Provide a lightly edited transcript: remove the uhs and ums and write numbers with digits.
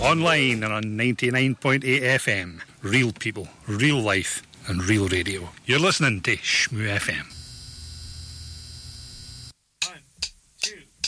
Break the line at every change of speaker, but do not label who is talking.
Online and on 99.8 FM. Real people, real life, and real radio. You're listening to Shmoo FM.